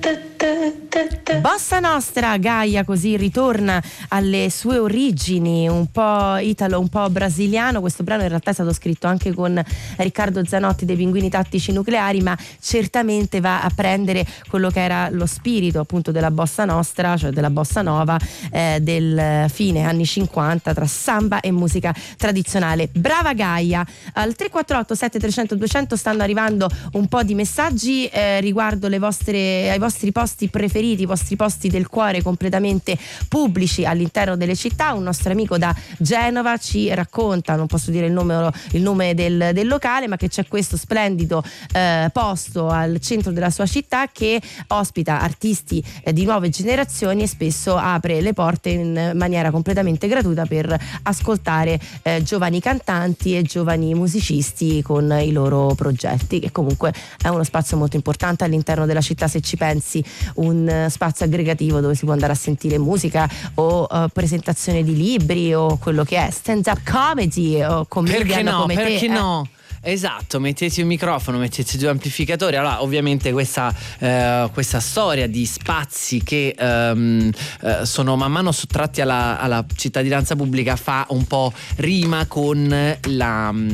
Bossa Nostra, Gaia così ritorna alle sue origini, un po' italo, un po' brasiliano. Questo brano in realtà è stato scritto anche con Riccardo Zanotti dei Pinguini Tattici Nucleari, ma certamente va a prendere quello che era lo spirito appunto della Bossa Nostra, cioè della Bossa Nova del fine anni 50, tra samba e musica tradizionale. Brava Gaia. Al 348 7300 200 stanno arrivando un po' di messaggi riguardo ai vostri posti preferiti, i vostri posti del cuore completamente pubblici all'interno delle città. Un nostro amico da Genova ci racconta, non posso dire il nome del locale, ma che c'è questo splendido posto al centro della sua città che ospita artisti di nuove generazioni e spesso apre le porte in maniera completamente gratuita per ascoltare giovani cantanti e giovani musicisti con i loro progetti, che comunque è uno spazio molto importante all'interno della città, se ci pensi, un spazio aggregativo dove si può andare a sentire musica o presentazione di libri o quello che è stand up comedy o comedian come te. Perché no? Esatto, mettete un microfono, mettete due amplificatori. Allora, ovviamente questa storia di spazi che sono man mano sottratti alla cittadinanza pubblica fa un po' rima con